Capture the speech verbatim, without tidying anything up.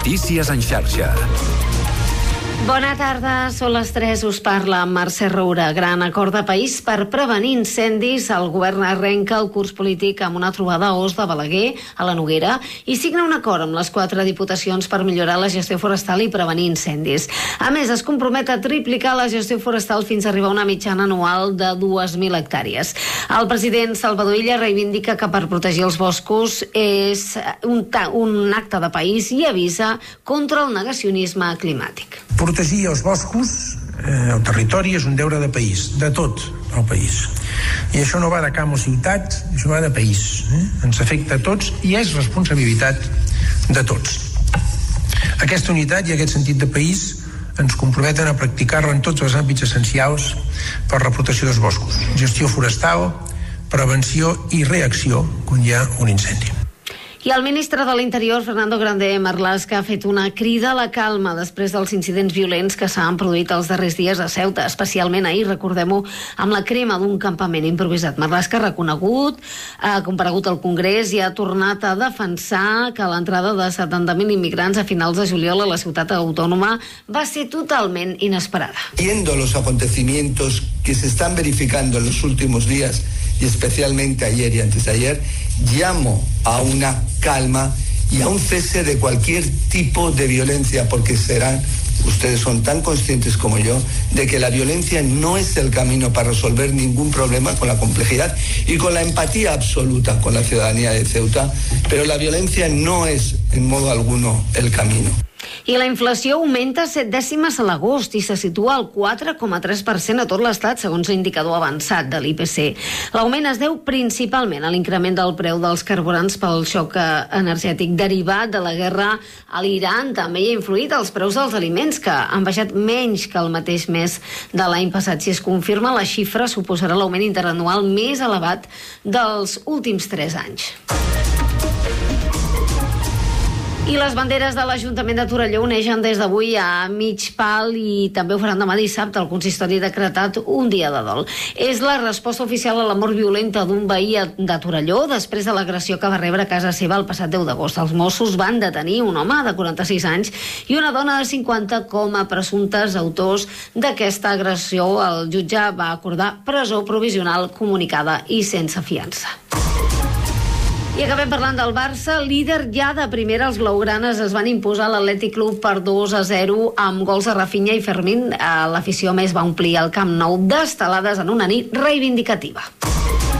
Notícies en xarxa. Bona tarda, són les tres, us parla Mercè Roura. Gran acord de país per prevenir incendis. El govern arrenca el curs polític amb una trobada a Os de Balaguer, a la Noguera, i signa un acord amb les quatre diputacions per millorar la gestió forestal i prevenir incendis. A més, es compromet a triplicar la gestió forestal fins a arribar a una mitjana anual de dues mil hectàrees. El president Salvador Illa reivindica que per protegir els boscos és un, un acte de país i avisa contra el negacionisme climàtic. Protegir els boscos, eh, el territori, és un deure de país, de tot el país. I això no va de camp o ciutat, això va de país. Eh? Ens afecta a tots i és responsabilitat de tots. Aquesta unitat i aquest sentit de país ens comprometen a practicar-la en tots els àmbits essencials per la protecció dels boscos. Gestió forestal, prevenció i reacció quan hi ha un incendi. I el ministre de l'Interior, Fernando Grande Marlaska, ha fet una crida a la calma després dels incidents violents que s'han produït els darrers dies a Ceuta, especialment ahir, recordem-ho, amb la crema d'un campament improvisat. Marlaska ha reconegut, ha comparegut al Congrés i ha tornat a defensar que l'entrada de setanta mil immigrants a finals de juliol a la ciutat autònoma va ser totalment inesperada. Viendo los acontecimientos que se están verificando en los últimos días y especialmente ayer y antes de ayer, llamo a una calma y a un cese de cualquier tipo de violencia, porque serán, ustedes son tan conscientes como yo, de que la violencia no es el camino para resolver ningún problema, con la complejidad y con la empatía absoluta con la ciudadanía de Ceuta, pero la violencia no es en modo alguno el camino. I la inflació augmenta set dècimes a l'agost i se situa al quatre coma tres per cent a tot l'estat, segons l'indicador avançat de l'I P C. L'augment es deu principalment a l'increment del preu dels carburants pel xoc energètic derivat de la guerra a l'Iran. També hi ha influït els preus dels aliments, que han baixat menys que el mateix mes de l'any passat. Si es confirma, la xifra suposarà l'augment interanual més elevat dels últims tres anys. I les banderes de l'Ajuntament de Torelló onegen des d'avui a mig pal i també ho faran demà dissabte. El consistori ha decretat un dia de dol. És la resposta oficial a la mort violenta d'un veí de Torelló després de l'agressió que va rebre a casa seva el passat deu d'agost. Els Mossos van detenir un home de quaranta-sis anys i una dona de cinquanta com a presumptes autors d'aquesta agressió. El jutge va acordar presó provisional comunicada i sense fiança. I acabem parlant del Barça, líder ja de primera. Els blaugranes es van imposar a l'Atlètic Club per dos a zero amb gols de Rafinha i Fermín. L'afició més va omplir el Camp Nou d'estelades en una nit reivindicativa.